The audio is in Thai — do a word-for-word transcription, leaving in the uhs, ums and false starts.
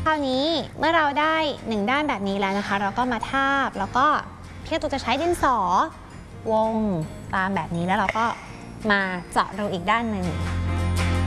คราวนี้เมื่อเราได้หนึ่งด้านแบบนี้แล้วนะคะเราก็มาทาบแล้วก็พี่ตุ๊กจะใช้ดินสอวงตามแบบนี้แล้วเราก็มาเจาะรูอีกด้านหนึ่ง